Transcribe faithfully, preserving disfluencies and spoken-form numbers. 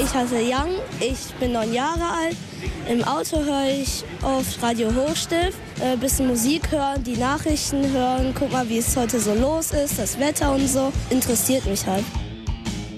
Ich heiße Young, ich bin neun Jahre alt. Im Auto höre ich oft Radio Hochstift, ein bisschen Musik hören, die Nachrichten hören. Guck mal, wie es heute so los ist, das Wetter und so. Interessiert mich halt.